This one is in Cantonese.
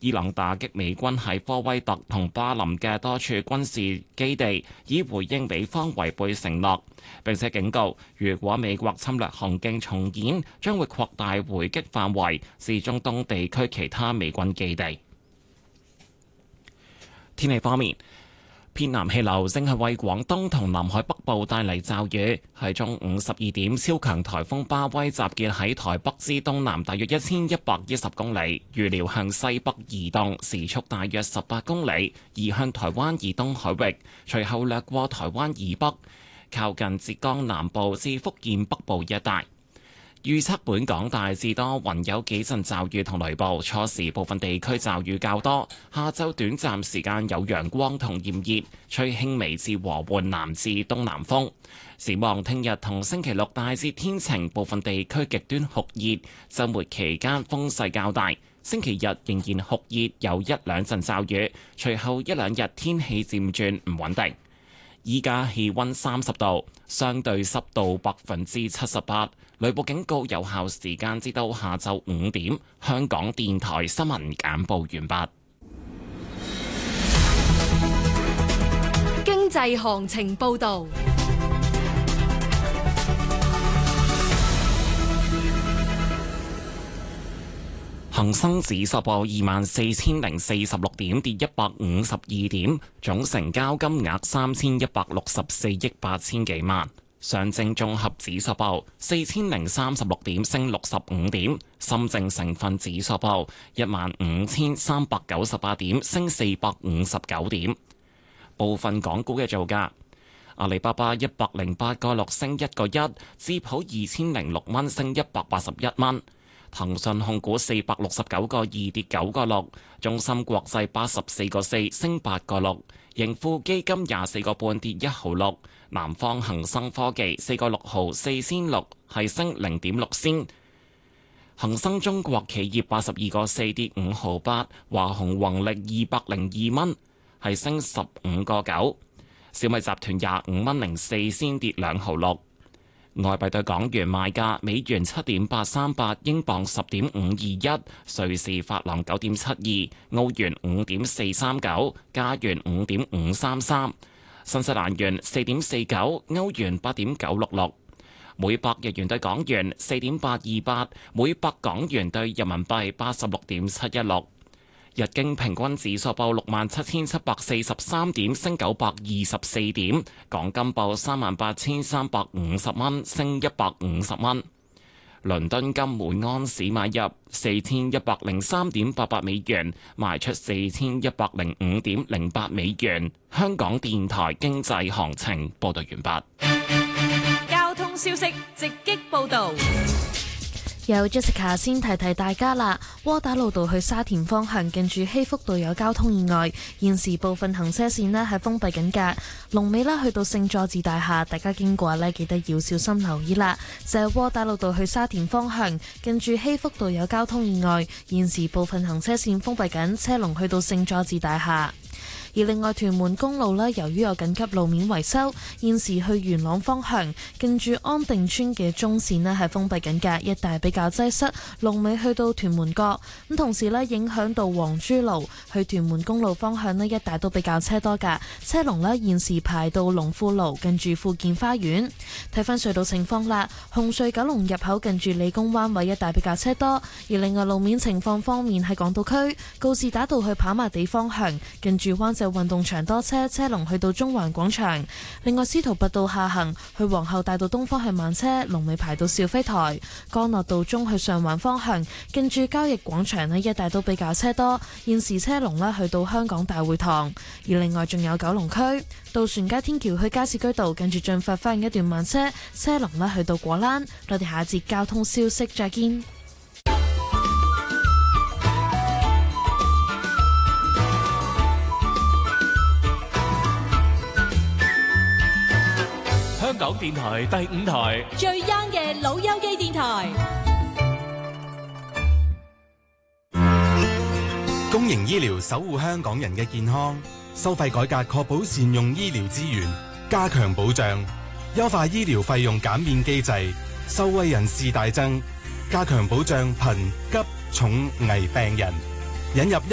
伊朗打擊美軍喺科威特同巴林嘅多處軍事基地，以回應美方違背承諾，並且警告，如果美國侵略行徑重演，將會擴大回擊範圍至中東地區其他美軍基地。天氣方面，偏南氣流正係為廣東同南海北部帶嚟驟雨。喺中午12點，超強颱風巴威集結喺台北之東南大約1110公里，預料向西北移動，時速大約18公里，移向台灣以東海域，隨後掠過台灣以北，靠近浙江南部至福建北部一帶。預測本港大致多雲，有幾陣驟雨同雷暴，初時部分地區驟雨較多，下晝短暫時間有陽光同炎熱，吹輕微至和緩南至東南風。展望聽日同星期六大致天晴，部分地區極端酷熱，週末期間風勢較大，星期日仍然酷熱，有一兩陣驟雨，隨後一兩日天氣漸轉唔穩定。依家氣溫30度，相對濕度78%，雷暴警告有效時間至到下晝5點。香港電台新聞簡報完畢。 經濟行情報導。 恒生指數報24,046點，跌152點，總成交金額3164億8千幾萬。上證綜合指數報4036點，升65點。深證成分指數報15,398點，升459點。部分港股嘅造價：阿里巴巴108個6升1個1，智普2006蚊升181蚊。騰訊控股469個2跌9個6，中芯國際84個4升8個6，盈富基金24個半跌1毫6，南方恒生科技4個6毫4仙6係升0.6仙，恒生中國企業82個4跌5毫8，華虹宏力202蚊係升15個9，小米集團25蚊04仙跌2毫6。外幣對港元賣價：美元7.838，英鎊10.521，瑞士法郎9.72，澳元5.439，加元5.533，新西蘭元4.49，歐元8.966，每百日元對港元4.828，每百港元對人民幣86.716。日經平均指數報67,743點，升924點。港金報38,350蚊，升150蚊。倫敦金每盎司買入4,103.88美元，賣出4,105.08美元。香港電台經濟行情報道完畢。 交通消息直擊報道。 有 Jessica 先提提大家啦，窩打老道去沙田方向近住希福道有交通意外，現時部分行車線呢係封閉緊㗎。龍尾啦去到聖佐治大廈，大家經過呢記得要小心留意啦。就係窩打老道去沙田方向近住希福道有交通意外，現時部分行車線封閉緊，車龍去到聖佐治大廈。而另外屯門公路呢，由於有緊急路面維修，現時去元朗方向近住安定村嘅中線呢係封閉緊㗎，一帶比較擠塞，龍尾去到屯門角。咁同時呢，影響到黃珠路去屯門公路方向呢，一帶都比較車多㗎，車龍呢現時排到龍富路近住富健花園。睇返隧道情況啦，紅隧九龍入口近住理工灣位一帶比較車多，而另外路面情況方面喺港島區告士打道去跑馬地方向近住灣仔運動場多車，車龍去到中環廣場。另外司徒拔道下行去皇后大道東方向慢車，龍尾排到肇輝台。干諾道中去上環方向近住交易廣場呢一帶都比較車多，現時車龍呢去到香港大會堂。而另外仲有九龍區渡船街天橋去加士居道近住駿發花園一段慢車，車龍呢去到果欄。我哋下一節交通消息再見。 香港電台第5台最 young 嘅老友記電台。 公營醫療守護香港人嘅健康，收費改革確保善用醫療資源，加強保障，優化醫療費用減免機制，受惠人士大增，加強保障貧急重危病人，引入